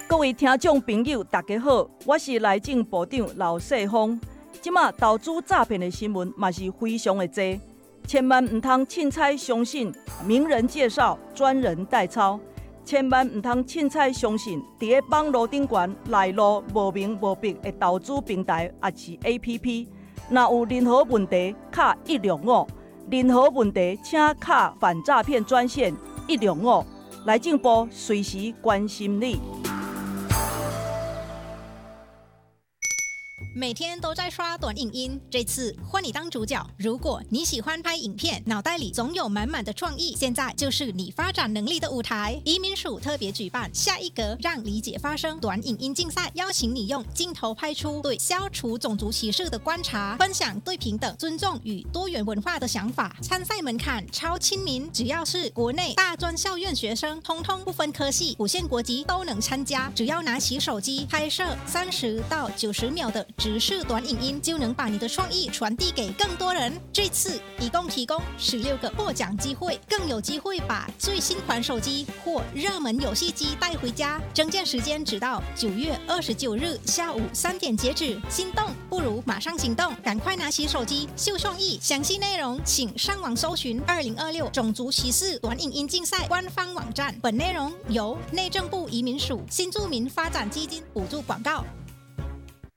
各位听众朋友，大家好，我是内政部长刘世峰。即马投资诈骗的新闻嘛是非常的多，千万唔通凊彩相信名人介绍、专人代抄，千万唔通凊彩相信伫个网络顶悬来路无明无白的投资平台也是 APP。若有任何问题，卡165，任何问题请卡反诈骗专线165，内政部随时关心你。 每天都在刷短影音，这次换你当主角。如果你喜欢拍影片，脑袋里总有满满的创意，现在就是你发展能力的舞台。移民署特别举办下一格让理解发生短影音竞赛，邀请你用镜头拍出对消除种族歧视的观察，分享对平等、尊重与多元文化的想法。参赛门槛超亲民，只要是国内大专校院学生，通通不分科系、不限国籍都能参加。只要拿起手机拍摄30到90秒的直视短影音，就能把你的创意传递给更多人。这次一共提供16个获奖机会，更有机会把最新款手机或热门游戏机带回家。征件时间直到9月29日下午3点截止。心动不如马上行动，赶快拿起手机秀创意。详细内容请上网搜寻2026种族歧视短影音竞赛官方网站。本内容由内政部移民署新住民发展基金补助广告。